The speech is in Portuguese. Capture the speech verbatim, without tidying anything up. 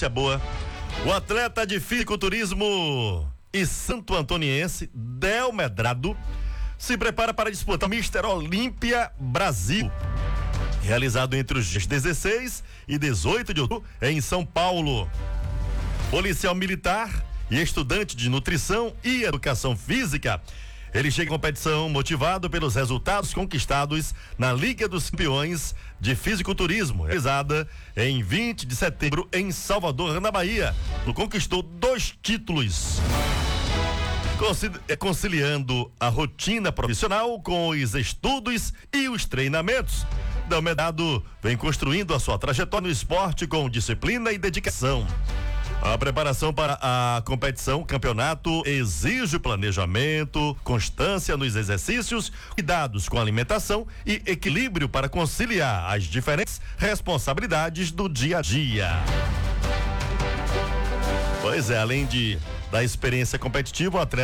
notícia boa. O atleta de fisiculturismo e santo antoniense, Del Medrado, se prepara para disputar Mister Olímpia Brasil, realizado entre os dias dezesseis e dezoito de outubro em São Paulo. Policial militar e estudante de nutrição e educação física, ele chega à competição motivado pelos resultados conquistados na Liga dos Campeões de Fisiculturismo, realizada em vinte de setembro em Salvador, na Bahia. Ele conquistou dois títulos, conciliando a rotina profissional com os estudos e os treinamentos. Del Medrado vem construindo a sua trajetória no esporte com disciplina e dedicação. A preparação para a competição, campeonato, exige planejamento, constância nos exercícios, cuidados com a alimentação e equilíbrio para conciliar as diferentes responsabilidades do dia a dia. Pois é, além de da experiência competitiva, o atleta